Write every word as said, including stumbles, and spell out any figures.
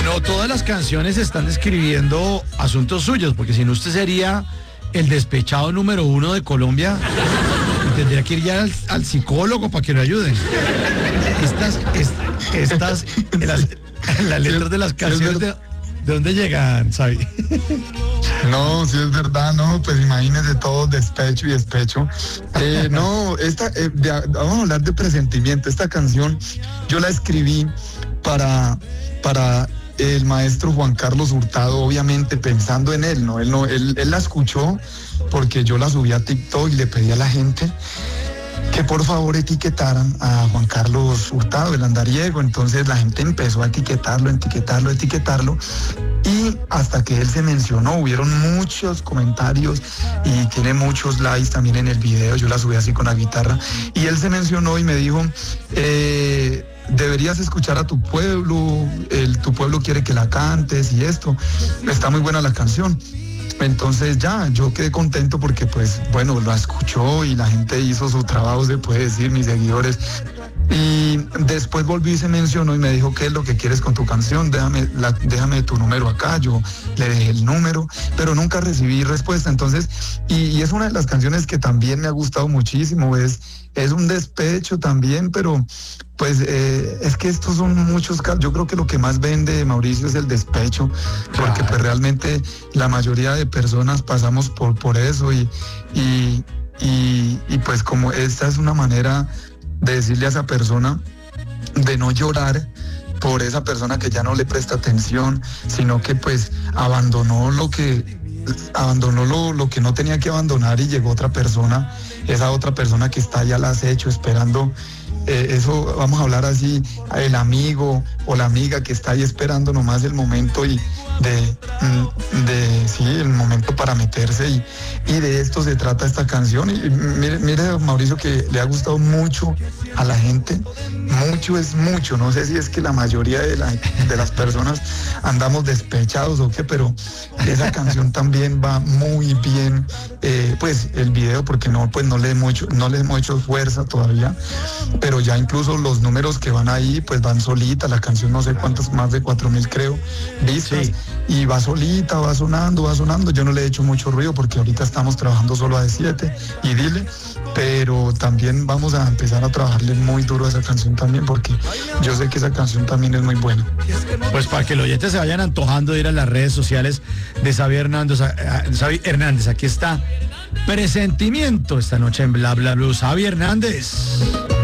No todas las canciones están describiendo asuntos suyos, porque si no usted sería el despechado número uno de Colombia y tendría que ir ya al, al psicólogo para que lo ayuden. Estas, es, estas, las, las letras de las canciones, ¿de, de dónde llegan, Xavi? No, sí es verdad, no, pues imagínese todo despecho y despecho. Eh, no, esta, eh, de, vamos a hablar de presentimiento. Esta canción yo la escribí para, para el maestro Juan Carlos Hurtado, obviamente pensando en él, ¿no? Él, no él, él la escuchó porque yo la subí a TikTok y le pedí a la gente que por favor etiquetaran a Juan Carlos Hurtado, el andariego. Entonces la gente empezó a etiquetarlo, etiquetarlo, etiquetarlo, y hasta que él se mencionó, hubieron muchos comentarios y tiene muchos likes también en el video. Yo la subí así con la guitarra y él se mencionó y me dijo, eh, deberías escuchar a tu pueblo, el, tu pueblo quiere que la cantes y esto, está muy buena la canción. Entonces ya, yo quedé contento porque pues, bueno, la escuchó y la gente hizo su trabajo, se puede decir, mis seguidores. Y después volví y se mencionó y me dijo, ¿qué es lo que quieres con tu canción? Déjame, la, déjame tu número acá. Yo le dejé el número, pero nunca recibí respuesta. Entonces, y, y es una de las canciones que también me ha gustado muchísimo. Es, es un despecho también, pero pues eh, es que estos son muchos casos. Yo creo que lo que más vende, Mauricio, es el despecho, porque claro, pues realmente la mayoría de personas pasamos por, por eso y, y, y, y pues como esta es una manera de decirle a esa persona de no llorar por esa persona que ya no le presta atención, sino que pues abandonó lo que abandonó lo, lo que no tenía que abandonar y llegó otra persona, esa otra persona que está ya al acecho esperando. Eh, eso, vamos a hablar así, el amigo o la amiga que está ahí esperando nomás el momento y de, de sí, el momento para meterse, y, y de esto se trata esta canción. Y mire, mire, Mauricio, que le ha gustado mucho a la gente, mucho es mucho, no sé si es que la mayoría de, la, de las personas andamos despechados o qué, pero esa canción también va muy bien, eh, pues el video, porque no, pues no le hemos hecho, no le hemos hecho fuerza todavía, pero ya incluso los números que van ahí, pues van solita, la canción no sé cuántas, más de cuatro mil creo, vistas, sí, y va solita, va sonando, va sonando. Yo no le he hecho mucho ruido porque ahorita estamos trabajando solo a D siete y dile, pero también vamos a empezar a trabajarle muy duro a esa canción también, porque yo sé que esa canción también es muy buena. Pues para que los oyentes se vayan antojando de ir a las redes sociales de Xavi Hernández, Xavi Hernández, aquí está Presentimiento esta noche en Bla Bla Blue. Xavi Hernández.